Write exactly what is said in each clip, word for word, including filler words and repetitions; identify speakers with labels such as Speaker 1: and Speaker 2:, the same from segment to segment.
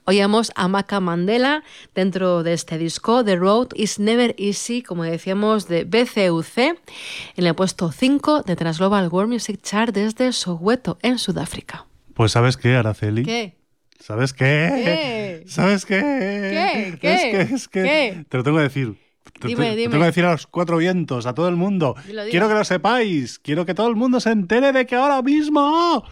Speaker 1: Oíamos a Maca Mandela dentro de este disco, The Road is Never Easy, como decíamos, de B C U C, en el puesto cinco de Trans Global World Music Chart desde Soweto, en Sudáfrica.
Speaker 2: Pues ¿sabes qué, Araceli?
Speaker 1: ¿Qué?
Speaker 2: ¿Sabes qué?
Speaker 1: ¿Qué?
Speaker 2: ¿Sabes qué?
Speaker 1: ¿Qué? ¿Qué?
Speaker 2: Es que, es que
Speaker 1: ¿Qué?
Speaker 2: Te lo tengo que decir. Te,
Speaker 1: Dime,
Speaker 2: te,
Speaker 1: dime.
Speaker 2: te tengo que decir a los cuatro vientos, a todo el mundo.
Speaker 1: Dilo, dilo.
Speaker 2: Quiero que lo sepáis. Quiero que todo el mundo se entere de que ahora mismo...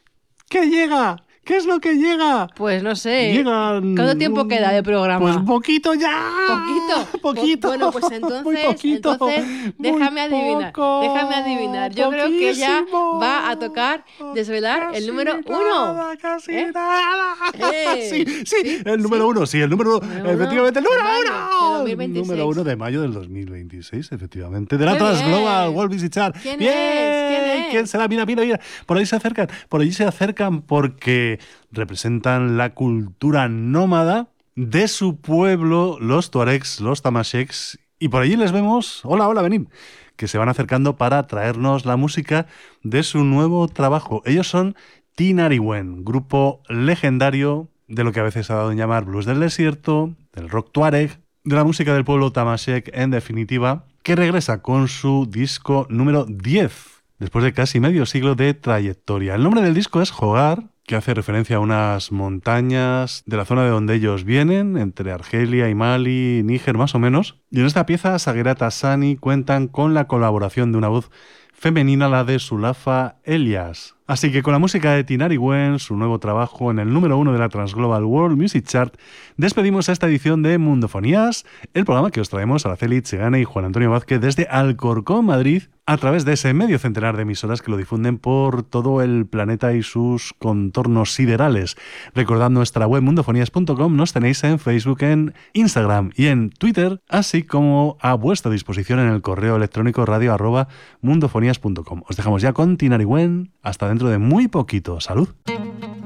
Speaker 2: ¿Qué llega? ¿Qué es lo que llega?
Speaker 1: Pues no sé.
Speaker 2: Llegan...
Speaker 1: ¿Cuánto tiempo
Speaker 2: un...
Speaker 1: queda de programa?
Speaker 2: Pues poquito ya.
Speaker 1: ¿Poquito?
Speaker 2: Poquito.
Speaker 1: Bueno, pues entonces,
Speaker 2: muy poquito,
Speaker 1: entonces déjame
Speaker 2: muy
Speaker 1: adivinar.
Speaker 2: poco,
Speaker 1: Déjame adivinar. Yo creo que ya
Speaker 2: poquísimo,
Speaker 1: va a tocar desvelar el número
Speaker 2: casi
Speaker 1: uno.
Speaker 2: Nada, casi
Speaker 1: ¿Eh?
Speaker 2: nada.
Speaker 1: Eh,
Speaker 2: Sí, sí,
Speaker 1: sí,
Speaker 2: el número
Speaker 1: sí.
Speaker 2: uno, sí, el número uno.
Speaker 1: Número
Speaker 2: Efectivamente, el
Speaker 1: uno
Speaker 2: número
Speaker 1: de mayo de
Speaker 2: uno.
Speaker 1: dos mil veintiséis.
Speaker 2: Número uno de mayo del dos mil veintiséis, efectivamente. De la
Speaker 1: ¡Qué
Speaker 2: Trans
Speaker 1: bien!
Speaker 2: Global World Music Chart.
Speaker 1: ¿Quién
Speaker 2: Bien.
Speaker 1: es? ¿Quién es?
Speaker 2: ¿Quién será? Mira, mira, mira. Por ahí se acercan. Por allí se acercan porque representan la cultura nómada de su pueblo, los tuaregs, los tamasheks, y por allí les vemos, hola, hola, venid, que se van acercando para traernos la música de su nuevo trabajo. Ellos son Tinariwen, grupo legendario de lo que a veces ha dado en llamar blues del desierto, del rock tuareg, de la música del pueblo tamashek, en definitiva, que regresa con su disco número diez, después de casi medio siglo de trayectoria. El nombre del disco es Hogar, que hace referencia a unas montañas de la zona de donde ellos vienen, entre Argelia y Mali, Níger más o menos. Y en esta pieza, Saguerat Hassani cuentan con la colaboración de una voz femenina, la de Sulafa Elias. Así que con la música de Tinariwen, su nuevo trabajo en el número uno de la Trans Global World Music Chart, despedimos esta edición de Mundofonías, el programa que os traemos a Araceli Chegane y Juan Antonio Vázquez desde Alcorcón, Madrid, a través de ese medio centenar de emisoras que lo difunden por todo el planeta y sus contornos siderales. Recordad nuestra web mundofonías punto com, nos tenéis en Facebook, en Instagram y en Twitter, así como a vuestra disposición en el correo electrónico radio arroba mundofonías punto com. Os dejamos ya con Tinariwen, hasta dentro de muy poquito. ¡Salud!